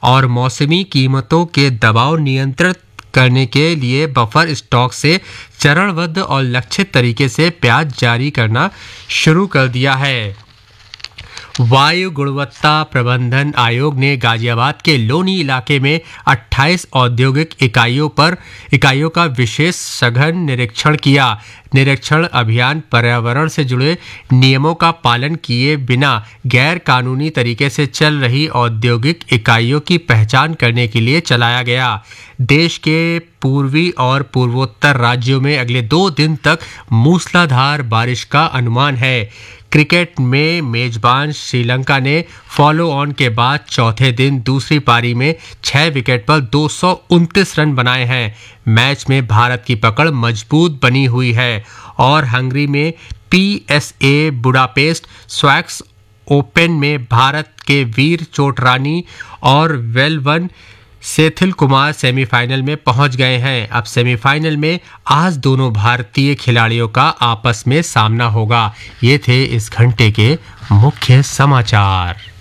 और मौसमी कीमतों के दबाव नियंत्रित करने के लिए बफर स्टॉक से चरणबद्ध और लक्षित तरीके से प्याज जारी करना शुरू कर दिया है। वायु गुणवत्ता प्रबंधन आयोग ने गाजियाबाद के लोनी इलाके में 28 औद्योगिक इकाइयों का विशेष सघन निरीक्षण किया। निरीक्षण अभियान पर्यावरण से जुड़े नियमों का पालन किए बिना गैर कानूनी तरीके से चल रही औद्योगिक इकाइयों की पहचान करने के लिए चलाया गया। देश के पूर्वी और पूर्वोत्तर राज्यों में अगले 2 दिन तक मूसलाधार बारिश का अनुमान है। क्रिकेट में मेजबान श्रीलंका ने फॉलो ऑन के बाद चौथे दिन दूसरी पारी में 6 विकेट पर 229 रन बनाए हैं। मैच में भारत की पकड़ मजबूत बनी हुई है और हंगरी में PSA बुडापेस्ट स्वैक्स ओपन में भारत के वीर चोटरानी और वेलवन सेथिल कुमार सेमीफाइनल में पहुंच गए हैं। अब सेमीफाइनल में आज दोनों भारतीय खिलाड़ियों का आपस में सामना होगा। ये थे इस घंटे के मुख्य समाचार।